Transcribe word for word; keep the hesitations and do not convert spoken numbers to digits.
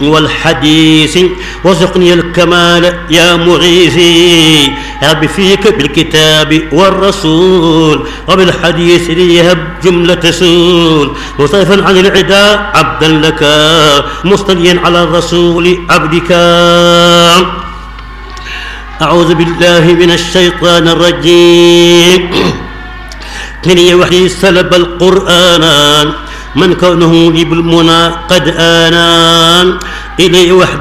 والحديث وارزقني الكمال يا مغيثي رب فيك بالكتاب والرسول وبالحديث ليهب جملة سول مصطفى عن العداء عبدا لك مصطليا على الرسول عبدك. أعوذ بالله من الشيطان الرجيم. من وحي سلب القرآن من كونه لي بالمنى قد آنان إلي وحده